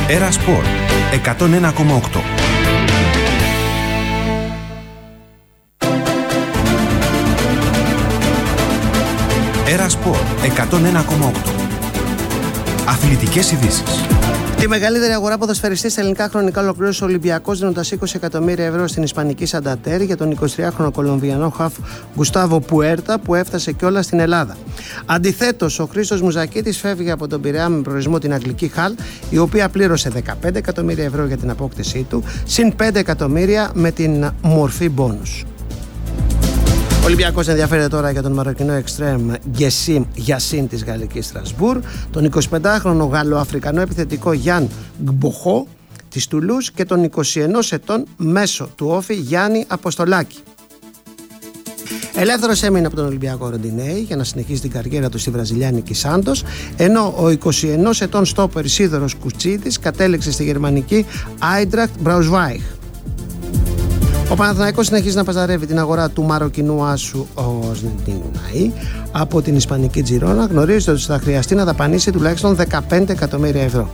Έρα Σπορ 101,8. Έρα Σπορ 101,8. Αθλητικές ειδήσεις. Τη μεγαλύτερη αγορά ποδοσφαιριστή στα ελληνικά χρονικά ολοκλήρωσε ο Ολυμπιακός, δίνοντας 20 εκατομμύρια ευρώ στην ισπανική Σανταντέρ για τον 23χρονο Κολομβιανό χαφ Γκουστάβο Πουέρτα, που έφτασε κιόλας στην Ελλάδα. Αντιθέτως, ο Χρήστος Μουζακίτης φεύγει από τον Πειραιά με προορισμό την αγγλική Χαλ, η οποία πλήρωσε 15 εκατομμύρια ευρώ για την απόκτησή του, συν 5 εκατομμύρια με την μορφή μπόνους. Ο Ολυμπιακός ενδιαφέρεται τώρα για τον μαροκινό εξτρέμ Γκεσίμ Γιασίν της γαλλικής Στρασβούρ, τον 25χρονο Γαλλοαφρικανό επιθετικό Γιάν Γκμποχό της Τουλούς και τον 21 ετών μέσο του Όφη Γιάννη Αποστολάκη. Ελεύθερος έμεινε από τον Ολυμπιακό Ροντινέη για να συνεχίσει την καριέρα του στη βραζιλιάνικη Σάντος, ενώ ο 21 ετών στόπερ Σίδωρος Κουτσίτης κατέληξε στη γερμανική Άιντραχτ Μπραουσβάιχ. Ο Παναθηναϊκός συνεχίζει να παζαρεύει την αγορά του μαροκινού άσου Οσνεντινούναη από την ισπανική Τζιρόνα, γνωρίζοντας ότι θα χρειαστεί να δαπανίσει τουλάχιστον 15 εκατομμύρια ευρώ.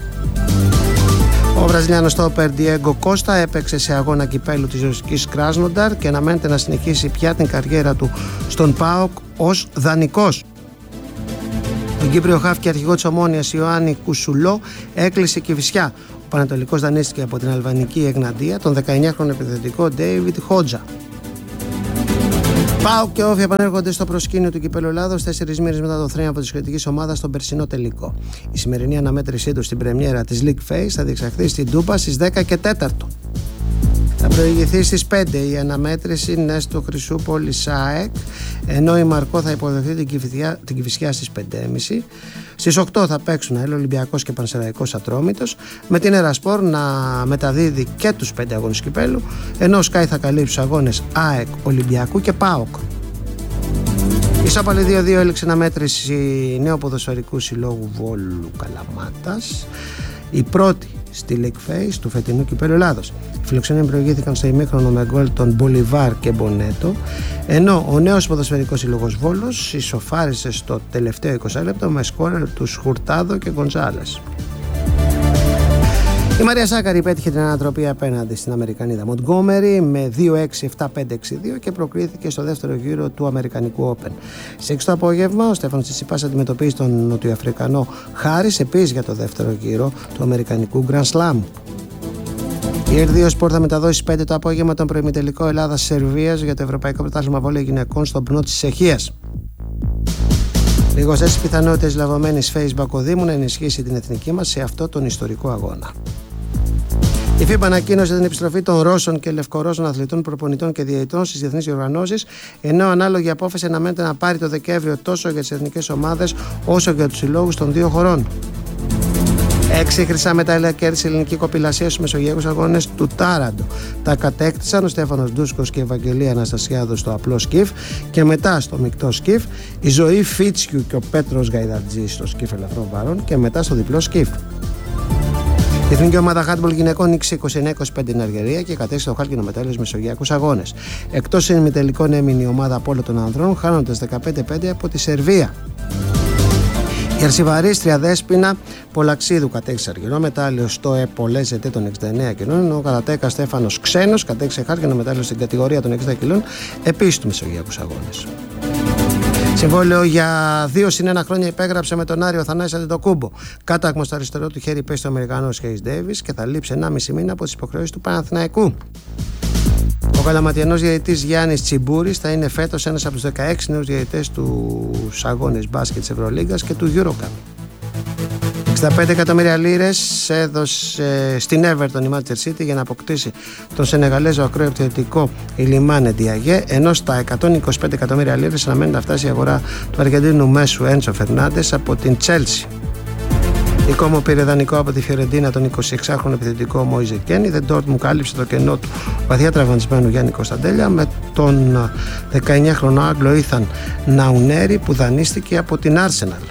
Ο Βραζιλιάνος στόπερ Διέγκο Κώστα έπαιξε σε αγώνα κυπέλου της ρωσικής Κράσνονταρ και αναμένεται να συνεχίσει πια την καριέρα του στον ΠΑΟΚ ως δανεικός. Τον Κύπριο χαφ και αρχηγό της Ομόνοιας Ιωάννη Κουσουλό έκλεισε Κηφισιά. Ο Πανατολικός δανείστηκε από την αλβανική Εγναντία τον 19χρονο επιθετικό Ντέιβιντ Χότζα. ΠΑΟΚ και Όφη επανέρχονται στο προσκήνιο του Κυπέλλου Ελλάδος 4 μήνες μετά το θρέμα από τη σχετική ομάδα στον περσινό τελικό. Η σημερινή αναμέτρησή του στην πρεμιέρα της League Face θα διεξαχθεί στην Τούμπα στις 10 και 4. Θα προηγηθεί στις 5 η αναμέτρηση Νέστο Χρυσούπολη ΣΑΕΚ, ενώ η Μαρκό θα υποδεχθεί την Κηφισιά στις 5.30. Στις 8 θα παίξουν ΑΕΛ Ολυμπιακός και Πανσεραϊκός Ατρόμητος, με την Ερασπορ να μεταδίδει και τους 5 αγώνες κυπέλου, ενώ ο Sky θα καλύψει τους αγώνες ΑΕΚ, Ολυμπιακού και ΠΑΟΚ. Η Σόπαλη 2-2 έληξε αναμέτρηση νέου ποδοσφαιρικού συλλόγου Βόλου Καλαμάτας, η πρώτη στη League Face του φετινού Κυπέλλου Ελλάδος. Οι φιλοξενοί προηγήθηκαν στο ημίχρονο με γκολ των Μπολιβάρ και Μπονέτο, ενώ ο νέος ποδοσφαιρικός σύλλογος Βόλος ισοφάρισε στο τελευταίο 20 λεπτό με σκόρερ τους Χουρτάδο και Γκοντζάλες. Η Μαρία Σάκαρη πέτυχε την ανατροπή απέναντι στην Αμερικανίδα Μοντγκόμερι με 2-6, 7-5-6-2 και προκρίθηκε στο δεύτερο γύρο του Αμερικανικού Open. Σε 6 το απόγευμα, ο Στέφανος Τσιτσιπάς αντιμετωπίζει τον Νοτιοαφρικανό Χάρις επίσης για το δεύτερο γύρο του Αμερικανικού Grand Slam. Η R2 Sport θα μεταδώσει 5 το απόγευμα τον προημιτελικό Ελλάδας-Σερβίας για το Ευρωπαϊκό Πρωτάθλημα Βόλεϊ Γυναικών στον πνό της Τσεχίας. Λιγοστές πιθανότητες λαβωμένης FaceBook Μπακοδήμου να ενισχύσει την εθνική μας σε αυτό τον ιστορικό αγώνα. Η FIBA ανακοίνωσε την επιστροφή των Ρώσων και Λευκορώσων αθλητών, προπονητών και διαιτητών στις διεθνείς διοργανώσεις, ενώ ανάλογη απόφαση αναμένεται να πάρει το Δεκέμβριο τόσο για τις εθνικές ομάδες όσο και για τους συλλόγους των δύο χωρών. 6 χρυσά μετάλλια κέρδισε η ελληνική κοπηλασία στους Μεσογειακούς Αγώνες του Τάραντο. Τα κατέκτησαν ο Στέφανος Ντούσκος και η Ευαγγελία Αναστασιάδου στο απλό σκιφ και μετά στο μεικτό σκιφ, η Ζωή Φίτσιου και ο Πέτρος Γαϊδαρτζής στο σκιφ ελαφρών βαρών και μετά στο διπλό σκιφ. Η εθνική ομάδα χάντμπολ γυναικών νίκησε 29-25 την Αλγερία και κατέκτησε το χάλκινο μετάλλιο στους Μεσογειακούς Αγώνες. Εκτός ημιτελικών έμεινε η ομάδα από όλο των ανδρών, χάνοντας 15-5 από τη Σερβία. Η Αρσιβαρίστρια Δέσποινα Πολαξίδου κατέκτησε αργυρό μετάλλιο στο ΕΠΟΛΕΖΕΤ των 69 κιλών, ενώ ο καρατέκα Στέφανος Ξένος κατέκτησε χάλκινο μετάλλιο στην κατηγορία των 60 κιλών, επίσης του Μεσογειακούς Αγώνες. Συμβόλαιο για 2 συν 1 χρόνια υπέγραψε με τον Άριο Θανάση Αντετοκούμπο. Κάταγμα στο αριστερό του χέρι πέσει ο Αμερικανός Χέις Ντέιβις και θα λείψει 1,5 μήνα από τις υποχρεώσεις του Παναθηναϊκού. Ο καλαματιανός διαιτητής Γιάννης Τσιμπούρης θα είναι φέτος ένας από τους 16 νέους διαιτητές τους αγώνες μπάσκετ της Ευρωλίγκας και του EuroCup. 65 εκατομμύρια λίρες έδωσε στην Everton η Manchester City για να αποκτήσει τον Σενεγαλέζο ακραίο επιθετικό Ιλιμάνε Διαγέ, ενώ στα 125 εκατομμύρια λίρες αναμένεται να φτάσει η αγορά του Αργεντίνου μέσου Έντσο Φερνάντες από την Chelsea. Η Κόμο πήρε δανεικό από τη Φιωρεντίνα τον 26χρονο επιθετικό Μόιζε Κένι. Δεν Ντόρτμουντ κάλυψε το κενό του βαθιά τραυματισμένου Γιάννη Κωνσταντέλια με τον 19χρονο Άγγλο Ήθαν Ναουνέρη που δανείστηκε από την Arsenal.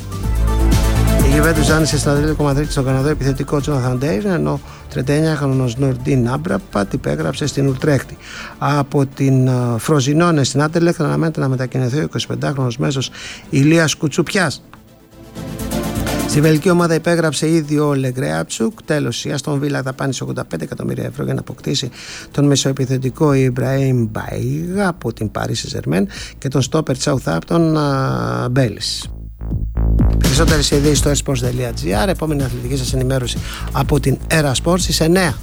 Η Γιουβέντους άνοιξε στην Ατλέτικο Μαδρίτη στον Καναδό επιθετικό Τζόναθαν Ντέιβιν, ενώ 39χρονος Νορντίν Άμπραπατ υπέγραψε στην Ουλτρέχτη. Από την Φροζινόνε στην Άντελεχτ αναμένεται να μετακινηθεί ο 25χρονος μέσος Ηλίας Κουτσουπιάς. Στη βελγική ομάδα υπέγραψε ήδη ο Λεγκρέατσουκ. Τέλος, η Αστον Βίλα δαπάνησε 85 εκατομμύρια ευρώ για να αποκτήσει τον μεσοεπιθετικό Ιμπραήμ Μπαίγα από την Paris Saint-Germain και τον στόπερ Southampton Μπέλης. Περισσότερες ειδήσεις στο esports.gr. Επόμενη αθλητική σας ενημέρωση από την Era Sports στις 9.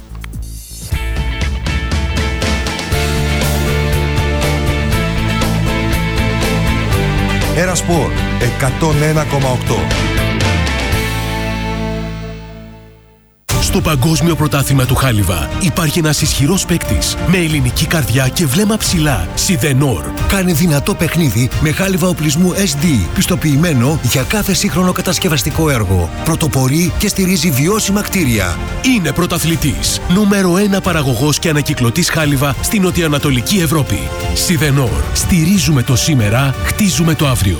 Era Sport 101,8. Στο Παγκόσμιο Πρωτάθλημα του Χάλιβα υπάρχει ένας ισχυρός παίκτης με ελληνική καρδιά και βλέμμα ψηλά. Σιδενόρ. Κάνει δυνατό παιχνίδι με χάλιβα οπλισμού SD, πιστοποιημένο για κάθε σύγχρονο κατασκευαστικό έργο. Πρωτοπορεί και στηρίζει βιώσιμα κτίρια. Είναι πρωταθλητής. Νούμερο 1 παραγωγός και ανακυκλωτής χάλιβα στην νοτιοανατολική Ευρώπη. Σιδενόρ. Στηρίζουμε το σήμερα, χτίζουμε το αύριο.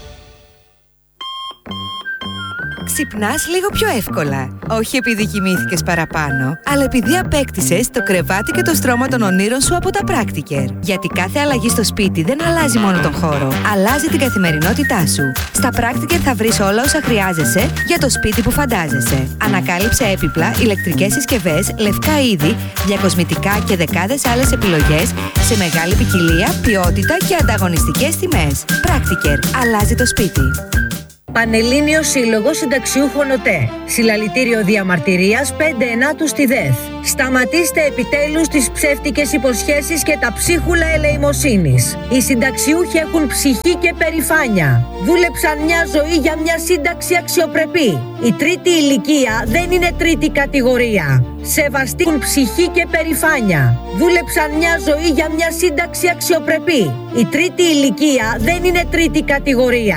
Ξυπνάς λίγο πιο εύκολα. Όχι επειδή κοιμήθηκες παραπάνω, αλλά επειδή απέκτησες το κρεβάτι και το στρώμα των ονείρων σου από τα Practiker. Γιατί κάθε αλλαγή στο σπίτι δεν αλλάζει μόνο τον χώρο, αλλάζει την καθημερινότητά σου. Στα Practiker θα βρεις όλα όσα χρειάζεσαι για το σπίτι που φαντάζεσαι. Ανακάλυψε έπιπλα, ηλεκτρικές συσκευές, λευκά είδη, διακοσμητικά και δεκάδες άλλες επιλογές σε μεγάλη ποικιλία, ποιότητα και ανταγωνιστικές τιμές. Practiker. Αλλάζει το σπίτι. Πανελλήνιος Σύλλογος Συνταξιούχων ΟΤΕ. Συλλαλητήριο διαμαρτυρίας 5-9 στη ΔΕΘ. Σταματήστε επιτέλους τις ψεύτικες υποσχέσεις και τα ψίχουλα ελεημοσύνης. Οι συνταξιούχοι έχουν ψυχή και περηφάνεια. Δούλεψαν μια ζωή για μια σύνταξη αξιοπρεπή. Η τρίτη ηλικία δεν είναι τρίτη κατηγορία. Σεβαστούν ψυχή και περηφάνεια. Δούλεψαν μια ζωή για μια σύνταξη αξιοπρεπή. Η τρίτη ηλικία δεν είναι τρίτη κατηγορία.